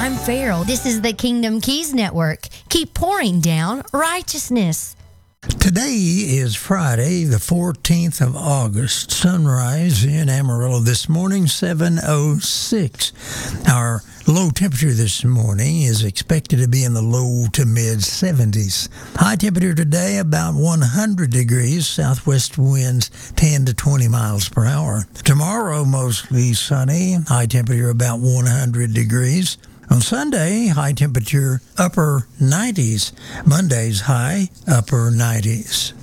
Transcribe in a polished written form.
I'm Farrell. This is the Kingdom Keys Network. Keep pouring down righteousness. Today is Friday, the 14th of August. Sunrise in Amarillo this morning, 7:06. Our low temperature this morning is expected to be in the low to mid-70s. High temperature today about 100 degrees, southwest winds 10 to 20 miles per hour. Tomorrow mostly sunny, high temperature about 100 degrees. On Sunday, high temperature upper 90s. Monday's high upper 90s.